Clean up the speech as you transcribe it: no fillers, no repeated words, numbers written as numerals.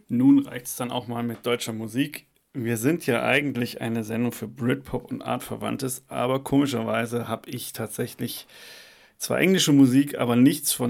Nun reicht's dann auch mal mit deutscher Musik. Wir sind ja eigentlich eine Sendung für Britpop und Artverwandtes, aber komischerweise habe ich tatsächlich zwar englische Musik, aber nichts von